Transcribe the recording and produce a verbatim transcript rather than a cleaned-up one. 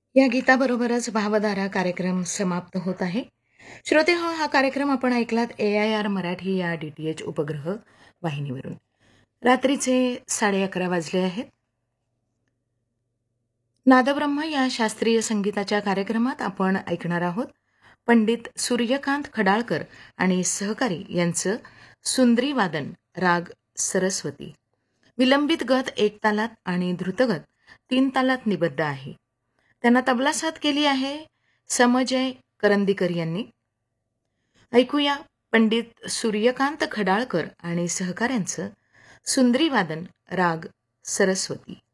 या गीताबरोबरच भावधारा कार्यक्रम समाप्त होत आहे. श्रोते हो, हा कार्यक्रम आपण ऐकलात ए आय आर मराठी या डी टी एच उपग्रह वाहिनीवरून. रात्रीचे साडे अकरा वाजले आहेत. नादब्रह्म या शास्त्रीय संगीताच्या कार्यक्रमात आपण ऐकणार आहोत पंडित सूर्यकांत खडाळकर आणि सहकारी यांचं सुंद्री वादन राग सरस्वती. विलंबित गत एक तालात आणि द्रुतगत तीन तालात निबद्ध आहे. त्यांना तबला साथ केली आहे समजय करंदीकर यांनी. ऐकूया पंडित सूर्यकांत खडाळकर आणि सहकाऱ्यांचं सुंद्री वादन राग सरस्वती.